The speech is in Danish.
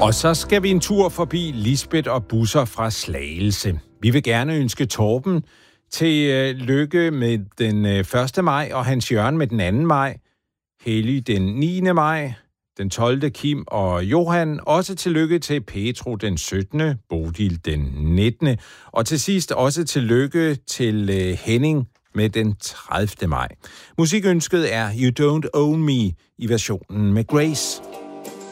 Og så skal vi en tur forbi Lisbeth og Busser fra Slagelse. Vi vil gerne ønske Torben til lykke med den 1. maj, og Hans Jørgen med den 2. maj, Helly den 9. maj, den 12. Kim og Johan. Også tillykke til Petro den 17., Bodil den 19. Og til sidst også tillykke til Henning med den 30. maj. Musikønsket er You Don't Own Me i versionen med Grace.